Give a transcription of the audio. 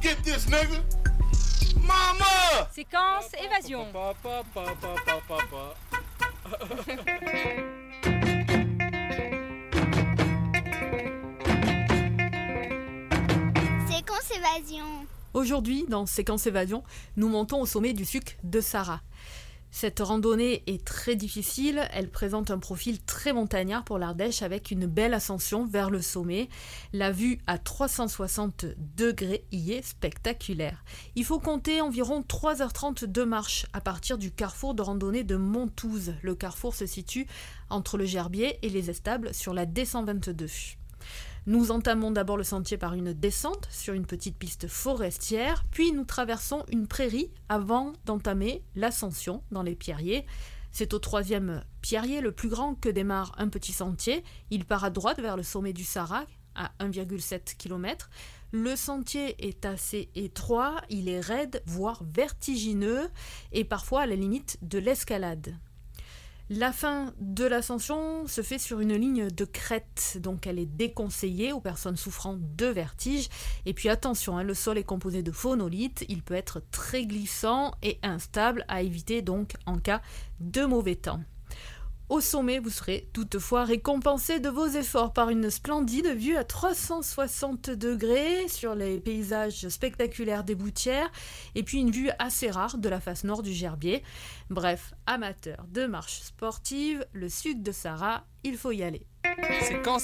get this, nigga. Mama! Séquence évasion. Séquence évasion. Aujourd'hui, dans Séquence évasion, nous montons au sommet du Suc de Sahara. Cette randonnée est très difficile, elle présente un profil très montagnard pour l'Ardèche avec une belle ascension vers le sommet. La vue à 360 degrés y est spectaculaire. Il faut compter environ 3h30 de marche à partir du carrefour de randonnée de Montouze. Le carrefour se situe entre le Gerbier et les Estables sur la D122. Nous entamons d'abord le sentier par une descente sur une petite piste forestière, puis nous traversons une prairie avant d'entamer l'ascension dans les pierriers. C'est au 3e pierrier, le plus grand, que démarre un petit sentier. Il part à droite vers le sommet du Sahara, à 1,7 km. Le sentier est assez étroit, il est raide, voire vertigineux, et parfois à la limite de l'escalade. La fin de l'ascension se fait sur une ligne de crête, donc elle est déconseillée aux personnes souffrant de vertige. Et puis attention, le sol est composé de phonolite, il peut être très glissant et instable, à éviter donc en cas de mauvais temps. Au sommet, vous serez toutefois récompensé de vos efforts par une splendide vue à 360 degrés sur les paysages spectaculaires des Boutières et puis une vue assez rare de la face nord du Gerbier. Bref, amateurs de marche sportive, le Suc de Sahara, il faut y aller. Séquence